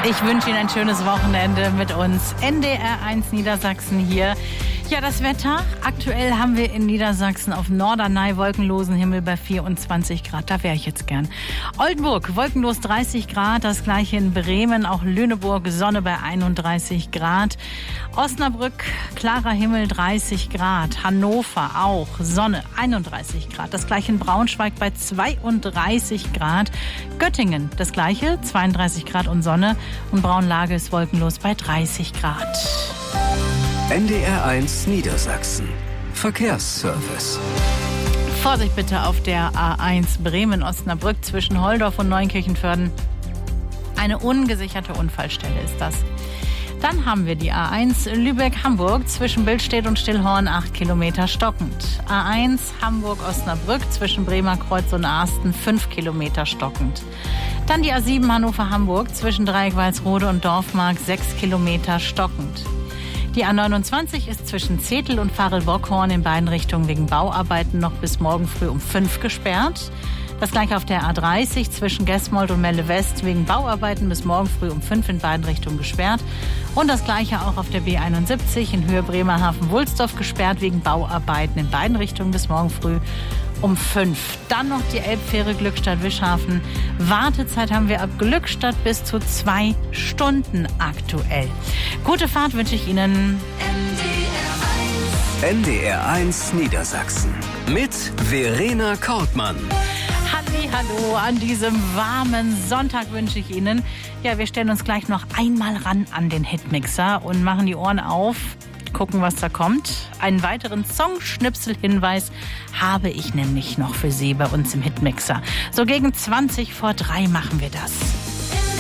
Ich wünsche Ihnen ein schönes Wochenende mit uns. NDR 1 Niedersachsen hier. Ja, das Wetter. Aktuell haben wir in Niedersachsen auf Norderney wolkenlosen Himmel bei 24 Grad. Da wäre ich jetzt gern. Oldenburg, wolkenlos 30 Grad. Das gleiche in Bremen. Auch Lüneburg, Sonne bei 31 Grad. Osnabrück, klarer Himmel 30 Grad. Hannover auch, Sonne 31 Grad. Das gleiche in Braunschweig bei 32 Grad. Göttingen, das gleiche, 32 Grad und Sonne. Und Braunlage ist wolkenlos bei 30 Grad. NDR 1 Niedersachsen. Verkehrsservice. Vorsicht bitte auf der A1 Bremen-Osnabrück zwischen Holdorf und Neunkirchenvörden. Eine ungesicherte Unfallstelle ist das. Dann haben wir die A1 Lübeck-Hamburg zwischen Billstedt und Stillhorn 8 Kilometer stockend. A1 Hamburg-Osnabrück zwischen Bremer Kreuz und Asten 5 Kilometer stockend. Dann die A7 Hannover-Hamburg zwischen Dreieck-Walsrode und Dorfmark 6 Kilometer stockend. Die A29 ist zwischen Zetel und Varel-Bockhorn in beiden Richtungen wegen Bauarbeiten noch bis morgen früh um 5 gesperrt. Das gleiche auf der A30 zwischen Gesmold und Melle West wegen Bauarbeiten bis morgen früh um 5 in beiden Richtungen gesperrt. Und das gleiche auch auf der B71 in Höhe Bremerhaven-Wulsdorf gesperrt wegen Bauarbeiten in beiden Richtungen bis morgen früh um 5. Dann noch die Elbfähre Glückstadt-Wischhafen. Wartezeit haben wir ab Glückstadt bis zu 2 Stunden aktuell. Gute Fahrt wünsche ich Ihnen. NDR 1 Niedersachsen. Mit Verena Kortmann. Hallo, an diesem warmen Sonntag wünsche ich Ihnen. Ja, wir stellen uns gleich noch einmal ran an den Hitmixer und machen die Ohren auf, gucken, was da kommt. Einen weiteren Songschnipsel-Hinweis habe ich nämlich noch für Sie bei uns im Hitmixer. So gegen 3:20 machen wir das.